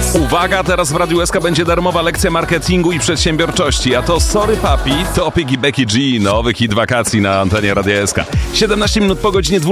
Uwaga, teraz w Radiu SK będzie darmowa lekcja marketingu i przedsiębiorczości, a to Sorry Papi, Topic i Becky G, nowy hit wakacji na antenie Radia SK. 17 minut po godzinie 12.